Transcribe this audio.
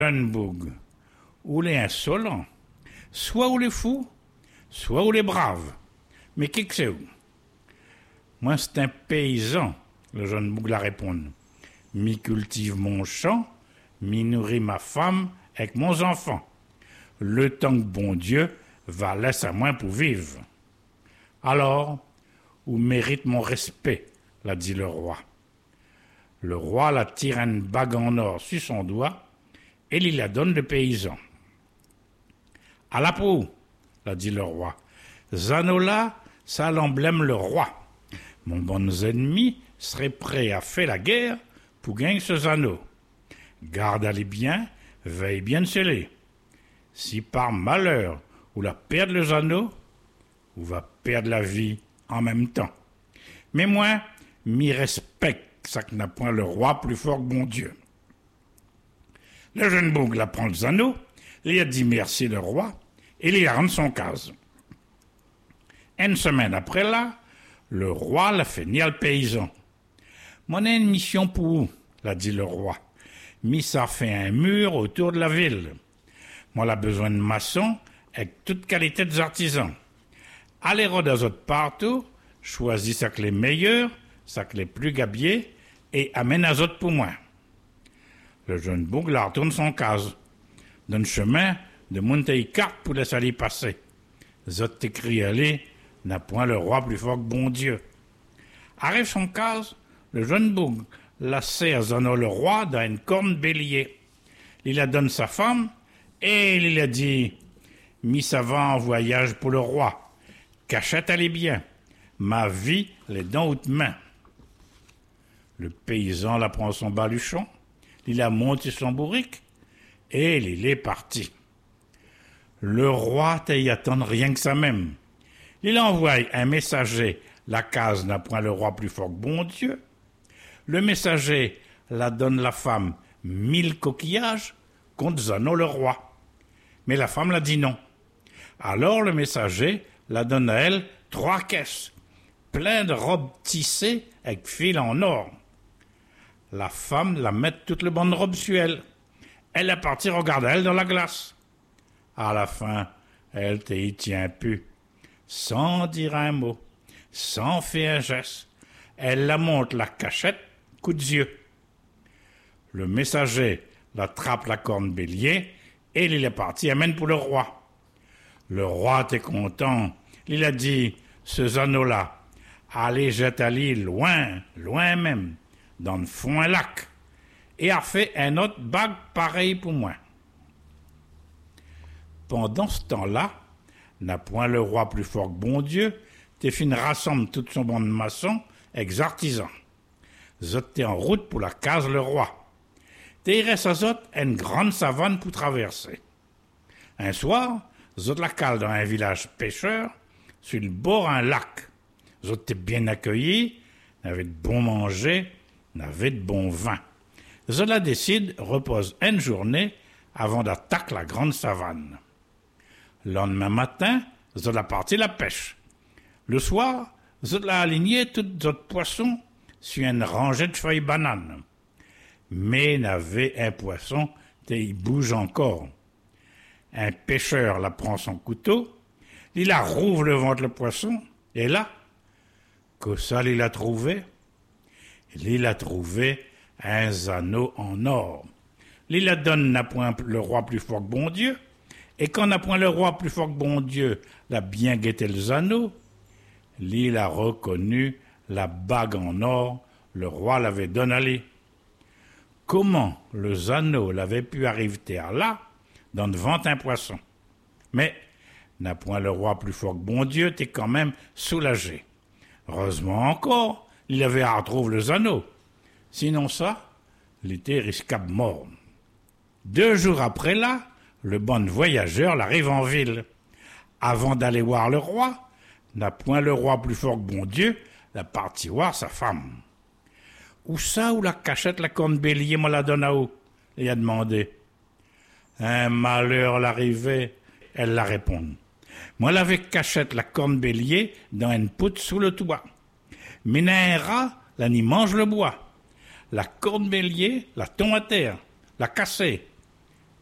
Jeune bougue, ou les insolents, soit ou les fous, soit ou les braves. Mais qui que c'est où? Moi, c'est un paysan, le jeune bougue la répond. Mi cultive mon champ, mi nourrit ma femme avec mon enfant. Le temps que bon Dieu va laisser à moi pour vivre. Alors, où mérite mon respect, l'a dit le roi. Le roi la tire une bague en or sur son doigt et il la donne le paysan. À la proue, l'a dit le roi. Zanola, ça l'emblème le roi. Mon bon ennemi serait prêt à faire la guerre pour gagner ce Zano. Garde-les bien, veille bien sceller. Si par malheur ou la perdre le Zano, ou va perdre la vie en même temps. Mais moi, m'y respecte, ça que n'a point le roi plus fort que bon Dieu. Le jeune bougue la prend le Zano, il a dit merci le roi, et il a rendu son case. Une semaine après là, le roi l'a fait nier le paysan. Mon a une mission pour vous, l'a dit le roi. Mi ça fait un mur autour de la ville. Moi, l'a besoin de maçons avec toute qualité des artisans. Allez rôder aux autres partout, choisis ça que les meilleurs, ça que les plus gabiers, et amène à autres pour moi. Le jeune bougue la retourne son case. Donne chemin de monter carte pour laisser aller passer. Zot t'écrit aller, n'a point le roi plus fort que bon Dieu. Arrive son case, le jeune bougue lassé à Zano le roi dans une corne bélier. Il la donne sa femme et il a dit mi ça va en voyage pour le roi. Cachette allez bien, ma vie les dents haute main. Le paysan la prend son baluchon, il a monté son bourrique et il est parti. Le roi t'y attend rien que ça même. Il envoie un messager, la case n'a point le roi plus fort que bon Dieu. Le messager la donne la femme 1000 coquillages contre Zano le roi. Mais la femme l'a dit non. Alors le messager la donne à elle 3 caisses, pleines de robes tissées avec fil en or. La femme la met toute le bonne robe sur elle. Elle est partie regarder elle dans la glace. À la fin, elle t'y tient plus. Sans dire un mot, sans faire un geste, elle la monte la cachette, coup de yeux. Le messager l'attrape la corne bélier et il est parti amène pour le roi. Le roi était content. Il a dit, ce Zano-là, allez jette Ali loin, loin même, dans le fond un lac, et a fait un autre bague pareil pour moi. Pendant ce temps-là, n'a point le roi plus fort que bon Dieu, t'es fin rassemble toute son bande de maçons, ex artisans. Zot t'es en route pour la case le roi. T'es reste à Zot une grande savane pour traverser. Un soir, Zot la cale dans un village pêcheur, sur le bord d'un lac. Zot t'es bien accueillis, n'avait de bon manger, n'avait de bon vin. Zot la décide, repose une journée avant d'attaquer la grande savane. Le lendemain matin, Zot la parti la pêche. Le soir, Zot la aligné toutes autres poissons sur une rangée de feuilles bananes. Mais n'avait un poisson, il bouge encore. Un pêcheur la prend son couteau, il la rouvre le ventre le poisson, et là, que ça il a trouvé? Il a trouvé un Zano en or. Il la donne n'a point le roi plus fort que bon Dieu, et quand n'a point le roi plus fort que bon Dieu l'a bien guetté le Zano, il a reconnu la bague en or, le roi l'avait donné à lui. Comment le Zano l'avait pu arriver à là, dans devant un poisson? Mais n'a point le roi plus fort que bon Dieu, t'es quand même soulagé. Heureusement encore, il avait à retrouver le Zano. Sinon ça, il était risquable mort. 2 jours après là, le bon voyageur l'arrive en ville. Avant d'aller voir le roi, n'a point le roi plus fort que bon Dieu, la parti voir sa femme. Où ça, où la cachette la corne bélier me la donne à où? Il a demandé. Un malheur l'arrivait, elle la répond. Moi l'avais cachette la corne bélier dans une poutre sous le toit. Mais un rat, là n'y mange le bois. La corne bélier la tombe à terre, la cassée,